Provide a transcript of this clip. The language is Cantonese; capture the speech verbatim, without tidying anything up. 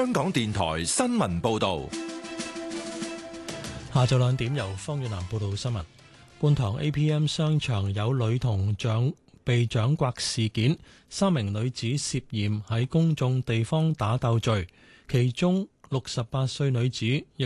香港電台新聞報道。 下晝兩點由方遠南報道新聞。觀塘 A P M 商場有女童掌被掌摑事件，三名女子涉嫌喺公眾地方打鬥罪，其中六十八歲女子亦